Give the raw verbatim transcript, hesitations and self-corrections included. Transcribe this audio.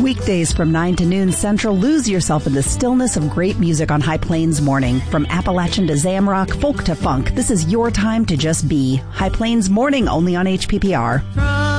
Weekdays from nine to noon Central, lose yourself in the stillness of great music on High Plains Morning. From Appalachian to Zamrock, folk to funk, this is your time to just be. High Plains Morning, only on H P P R.